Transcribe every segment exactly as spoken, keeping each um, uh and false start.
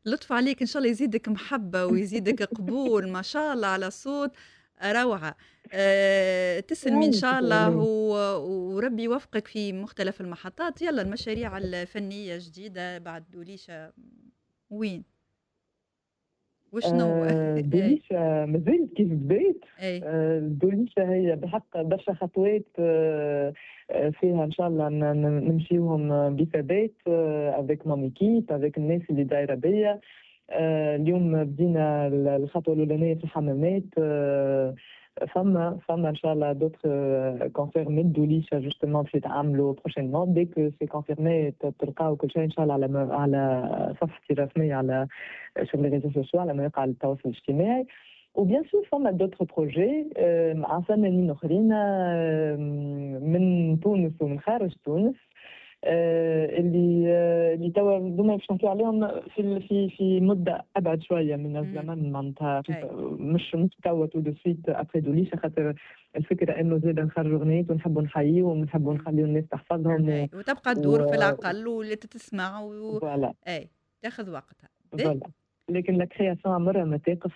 لطف عليك، إن شاء الله يزيدك محبة ويزيدك قبول، ما شاء الله على صوت روعة. آآ تسلمي إن شاء يعيشك يا الله إيمان. و وربي يوفقك في مختلف المحطات. يالّا المشاريع الفنية الجديدة بعد دوليشة وين؟ وشنو؟ آآ أي، دوليشة مازالت كيف بدات. أي، آآ دوليشة هي بالحق برشا خطوات آآ فيها إن شاء الله ن ن نمشيوهم بثبات avec mon équipe avec الناس اللي دايرة بيا. آآ اليوم بدينا ال الخطوة الأولانية في الحمامات. آآ فما فما إن شاء الله d'autres confirmés دوليشة justement باش يتعاملوا prochainement dès que c'est confirmé ت تلقاو كل شيء إن شاء الله على م على صفحتي الرسمية على sur les réseaux sociaux على مواقع التواصل الاجتماعي. وبيان سور فما d'autres projets آآ مع فنانين أخرين آآ من تونس ومن خارج تونس. آآ اللي آه، اللي توا هذوما باش نحكيو عليهم في ال في في مدة أبعد شوية من اهم، الزمن معناتها أي، مش مش توا tout de suite après دوليشة خاطر الفكرة إنه زادا نخرجوا أغنيات ونحبوا نحييهم ونحبوا إمم، نخليو الناس تحفظهم و أي، وتبقى تدور في و العقل واللي تتسمع و فوالا. أي، تاخذ وقتها. باهي، فوالا. لكن لا كرياسيون عمرها ما تقف.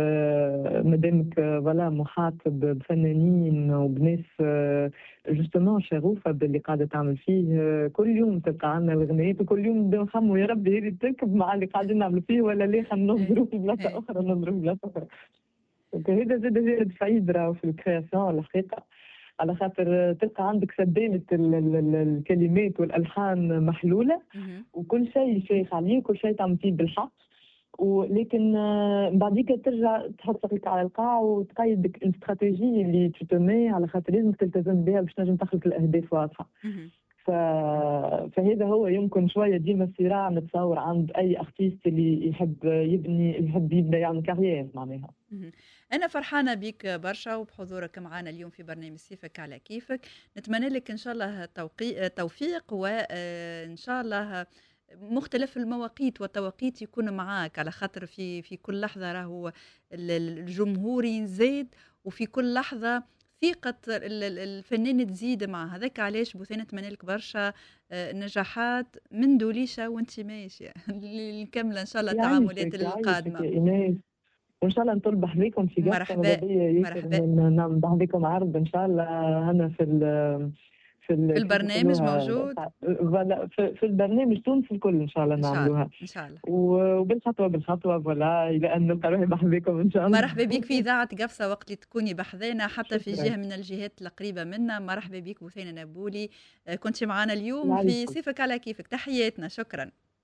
آآ مادامك فوالا محاط ب بفنانين وبناس جوستومون شغوفة باللي قاعدة تعمل فيه. آه، كل يوم تلقى عندنا الأغنيات وكل يوم نبداو نخموا يا ربي هذه تركب مع اللي قاعدين نعملوا فيه والّا لا خلينا أي، ننظروا في بلاصة أي، أخرى ننظروا في بلاصة أخرى. دونك هذا زاد زاد فايد راهو في الكرياسيون الحقيقة. على خاطر تلقى عندك سدالة ال ال ال الكلمات والألحان محلولة اهم، وكل شيء شايخ عليه وكل شيء تعمل فيه بالحق. ولكن آه، بعديك ترجع تحط رجلك على القاع وتقيد الاستراتيجية اللي تتمي على خاطر لازمك تلتزم بها باش تنجم تخلق الأهداف واضحة. اهم، ف... فهذا هو يمكن شوية ديما الصراع نتصور عند أي أرتيست اللي يحب يبني يحب يبدا يعمل كارير معناها. اهم. أنا فرحانة بيك برشا وبحضورك معانا اليوم في برنامج سيفك على كيفك. نتمنى لك إن شاء الله توقي توفيق وإن شاء الله مختلف المواقيت والتوقيت يكون معاك، على خاطر في في كل لحظة راهو ال ال الجمهور يزيد، وفي كل لحظة ثقة ال ال الفنان تزيد معاه. هذاك علاش بوثينة نتمنى لك برشا آآ نجاحات من دوليشة وأنتِ ماشية المكملة إن شاء الله التعاملات يعيشك يعيشك القادمة. يا إيمان. وإن شاء الله نطل بحذاكم في قصة ماذا مرحبا، بيا ياسر مرحبا. ن- نعمل بحذاكم عرض إن شاء الله. أنا في ال في في ال كيف البرنامج يقولوها موجود؟ فوالا في, في البرنامج تونس الكل إن شاء الله إن شاء الله، نعملوها. إن شاء الله. و- وبالخطوة بالخطوة فوالا إلى أن نلقى روحي بحذاكم إن شاء الله. مرحبا بيك في إذاعة قفصة وقت اللي تكوني بحذانا حتى في شكرا. جهة من الجهات القريبة منا. مرحبا بيك بثينة نبولي، آه، كنتِ معنا اليوم في يعيشك. صيفك على كيفك. تحياتنا، شكرًا.